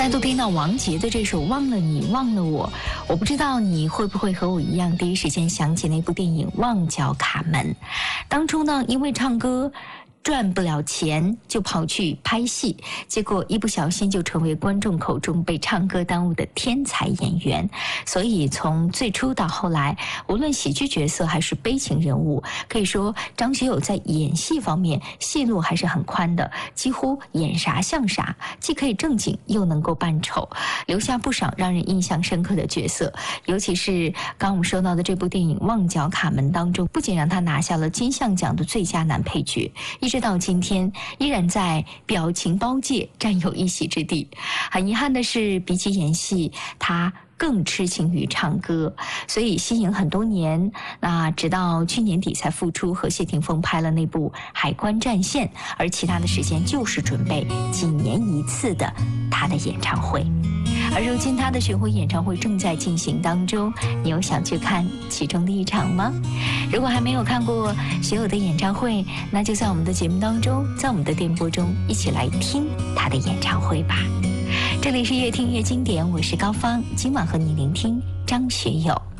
再度听到王杰的这首《忘了你忘了我》，我不知道你会不会和我一样，第一时间想起那部电影《旺角卡门》。当初呢，因为唱歌赚不了钱，就跑去拍戏，结果一不小心就成为观众口中被唱歌耽误的天才演员。所以从最初到后来，无论喜剧角色还是悲情人物，可以说张学友在演戏方面戏路还是很宽的，几乎演啥像啥，既可以正经又能够扮丑，留下不少让人印象深刻的角色。尤其是刚我们说到的这部电影《旺角卡门》当中，不仅让他拿下了金像奖的最佳男配角，直到今天依然在表情包界占有一席之地。很遗憾的是，比起演戏，他更痴情于唱歌，所以息影很多年，那直到去年底才复出，和谢霆锋拍了那部《海关战线》，而其他的时间就是准备几年一次的他的演唱会。而如今他的巡回演唱会正在进行当中，你有想去看其中的一场吗？如果还没有看过学友的演唱会，那就在我们的节目当中，在我们的电波中一起来听他的演唱会吧。这里是越听越经典，我是高芳，今晚和你聆听张学友。